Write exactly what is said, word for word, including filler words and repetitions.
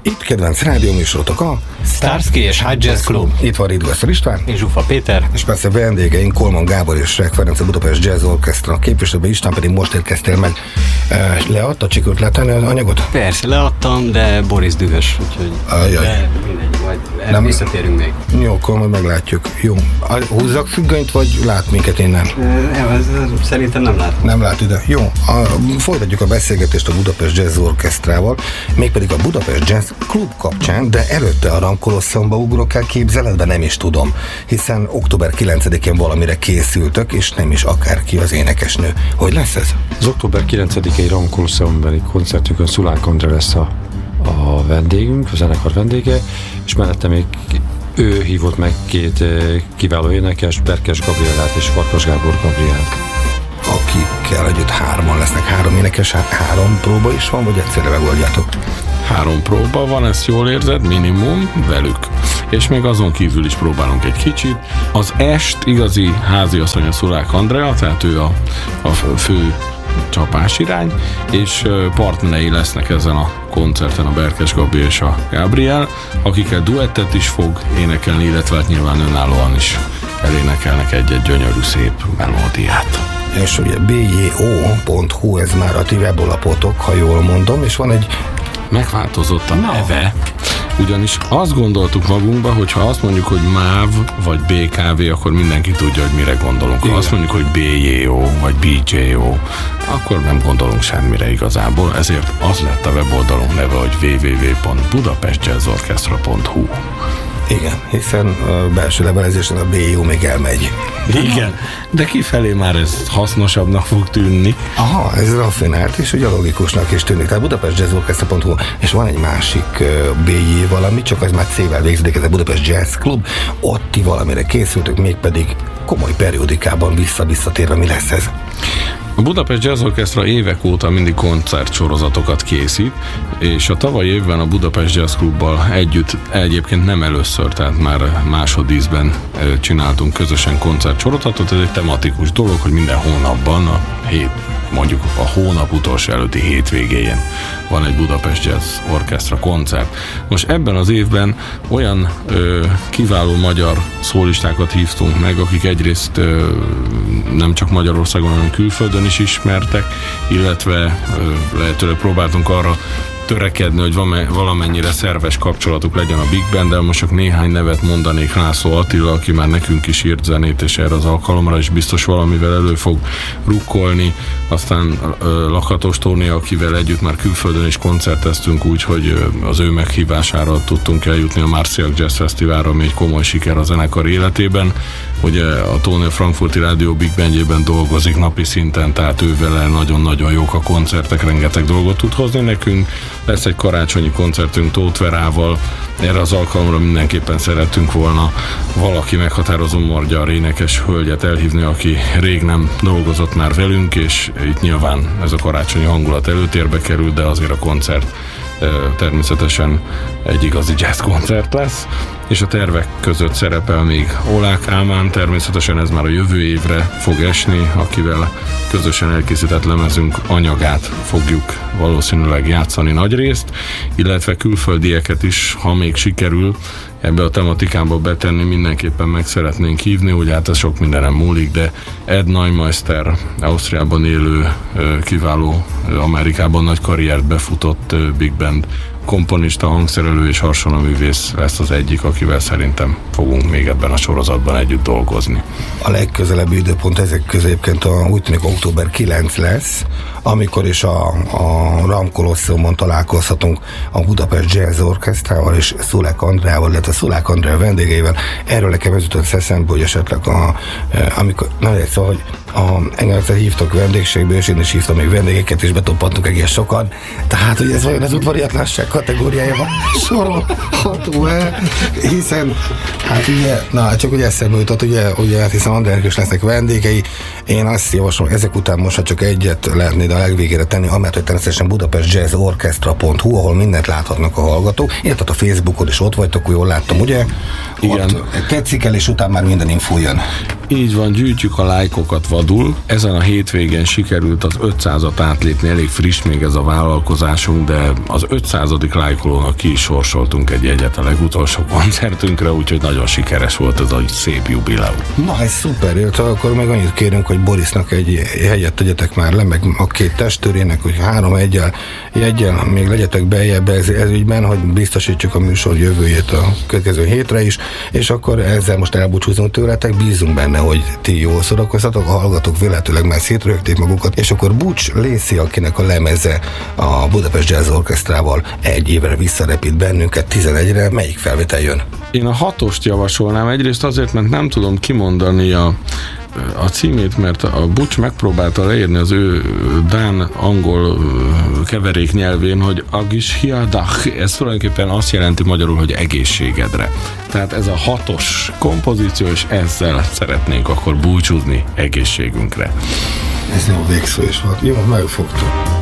Itt kedvenc rádióműsorotok a Starsky és High Jazz Club. Itt van Ridgwaszter István és Zsufa Péter. És persze vendégeink Kolman Gábor és Srek Ferenc, a Budapest Jazz Orchestra képviselőben. István, pedig most érkeztél meg. Leadta, sikerült letenni az anyagot? Persze, leadtam, de Boris dühös, úgyhogy Ajaj. De mindegy, majd nem visszatérünk még. Jó, akkor majd meglátjuk. Jó. Húzzak függönyt, vagy lát minket innen? E, szerintem nem lát. Nem lát ide. Jó. A, folytatjuk a beszélgetést a Budapest Jazz Orchestrával, mégpedig a Budapest Jazz Club kapcsán, de előtte a Ramkolosszomba ugrok el képzeletbe, nem is tudom, hiszen október kilencedikén valamire készültök, és nem is akárki az énekesnő. Hogy lesz ez? Az október kilencedikei Ramkoloszombeli koncertünkön Szulák André lesz a, a vendégünk, a zenekar vendége, és mellette még ő hívott meg két kiváló énekes, Berkes Gabriellát és Farkas Gábor Gabrielt. Akikkel együtt hárman lesznek, három énekes, három próba is van, vagy egyszerre megoldjátok? Három próba van, ezt jól érzed, minimum velük. És még azon kívül is próbálunk egy kicsit. Az est igazi háziasszony a Szulák Andrea, tehát ő a, a fő csapásirány, és partnerei lesznek ezen a koncerten a Berkes Gabi és a Gabriel, akikkel duettet is fog énekelni, illetve hát nyilván önállóan is elénekelnek egy-egy gyönyörű szép melódiát. És ugye b j o pont h u ez már a ti webolapotok, ha jól mondom, és van egy... Megváltozott a neve, ugyanis azt gondoltuk magunkba, hogy ha azt mondjuk, hogy MÁV vagy bé ká vé, akkor mindenki tudja, hogy mire gondolunk. Ha azt mondjuk, hogy bé jé o vagy bé jé o, akkor nem gondolunk semmire igazából, ezért az lett a weboldalunk neve, hogy w w w pont budapest jazz orchestra pont h u. Igen, hiszen a belső levelezésen a bé jé o még elmegy. Igen, de kifelé már ez hasznosabbnak fog tűnni. Aha, ez raffinált, és ugye logikusnak is tűnik. Tehát budapest jazz orchestra pont h u, és van egy másik uh, bé jé valami, csak az már C-vel végződik, ez a Budapest Jazz Club, ott ti valamire készültök, mégpedig komoly periódikában vissza-visszatérve. Mi lesz ez? A Budapest Jazz Orchestra évek óta mindig koncertsorozatokat készít, és a tavalyi évben a Budapest Jazz Clubbal együtt egyébként nem először, tehát már másodízben csináltunk közösen koncertsorozatot. Ez egy tematikus dolog, hogy minden hónapban a hét, mondjuk a hónap utolsó előtti hétvégéjén van egy Budapest Jazz Orchestra koncert. Most ebben az évben olyan ö, kiváló magyar szólistákat hívtunk meg, akik egyrészt ö, nem csak Magyarországon, hanem külföldön is ismertek, illetve ö, lehetőleg próbáltunk arra törekedni, hogy valamennyire szerves kapcsolatuk legyen a Big Banddel. Most csak néhány nevet mondanék. László Attila, aki már nekünk is írt zenét, és erre az alkalomra is biztos valamivel elő fog rukkolni. Aztán Lakatos Tóni, akivel együtt már külföldön is koncerteztünk, úgyhogy az ő meghívására tudtunk eljutni a Marciak Jazz Fesztiválra, ami egy komoly siker a zenekar életében. Ugye a Tóni a Frankfurti Rádió Big Bandjében dolgozik napi szinten, tehát ő vele nagyon-nagyon jók a koncertek, rengeteg dolgot tud hozni nekünk. Lesz egy karácsonyi koncertünk Tóth Verával, erre az alkalomra mindenképpen szerettünk volna valaki meghatározó magyar énekes hölgyet elhívni, aki rég nem dolgozott már velünk, és itt nyilván ez a karácsonyi hangulat előtérbe kerül, de azért a koncert természetesen egy igazi jazz koncert lesz, és a tervek között szerepel még Olák Álmán, természetesen ez már a jövő évre fog esni, akivel közösen elkészített lemezünk anyagát fogjuk valószínűleg játszani nagyrészt, illetve külföldieket is, ha még sikerül ebbe a tematikába betenni, mindenképpen meg szeretnénk hívni, hogy hát ez sok mindenem múlik, de Ed Neumeister, Ausztriában élő, kiváló, Amerikában nagy karriert befutott Big Band komponista, hangszerelő és harsonaművész lesz az egyik, akivel szerintem fogunk még ebben a sorozatban együtt dolgozni. A legközelebbi időpont ezek középpként a, úgy tűnik október kilenc lesz, amikor is a, a Ramkolosszomon találkozhatunk a Budapest Jazz Orchestrával és Szulák Andreával, illetve Szulák Andrea vendégeivel. Erről nekem ez jutott eszembe, hogy esetleg a, amikor, na egy szóval, hogy a, engem egyszer hívtak vendégségbe, és én is hívtam még vendégeket, és betoppantunk egész sokan. Tehát, hogy ez vajon az udvariatlanság kategóriájában sorolható el, hiszen, hát ugye, na, csak ugye eszembe jutott, ugye, ugye, hát hiszen Andrának is lesznek vendégei. Én azt javaslom, ezek után most csak egyet lehetné, de a legvégére tenni, amelyet, hogy természetesen budapest jazz orchestra pont h u, ahol mindent láthatnak a hallgatók, illetve a Facebookon is ott vagytok, jól láttam, ugye? Igen. Ott tetszik el, és utána már minden infó jön. Így van, gyűjtjük a lájkokat vadul. Ezen a hétvégén sikerült az ötszázat átlépni, elég friss még ez a vállalkozásunk, de az ötszázadik lájkolónak ki is sorsoltunk egy jegyet a legutolsó koncertünkre, úgyhogy nagyon sikeres volt ez a szép jubileum. Na, ez szuper, illetve akkor meg annyit kérünk, hogy Borisnak egy hegyet tegyetek már le, meg a két testőrének, hogy három egyel, jegyen, még legyetek beljebb ez, ez ügyben, hogy biztosítjuk a műsor jövőjét a következő hétre is, és akkor ezzel most elbúcsúzunk tőletek, bízunk benne, hogy ti jól szórakoztatok, a hallgatók véletőleg már szétrögték magukat, és akkor Butch Lacey, akinek a lemeze a Budapest Jazz Orchestrával egy évre visszarepít bennünket, tizenegyre, melyik felvétel jön? Én a hatost javasolnám, egyrészt azért, mert nem tudom kimondani a a címét, mert a Butch megpróbálta leírni az ő dán-angol keverék nyelvén, hogy agis hiadach, ez tulajdonképpen azt jelenti magyarul, hogy egészségedre. Tehát ez a hatos kompozíció, és ezzel szeretnénk akkor búcsúzni egészségünkre. Ez jó végszó is volt. Jó, megfogtuk.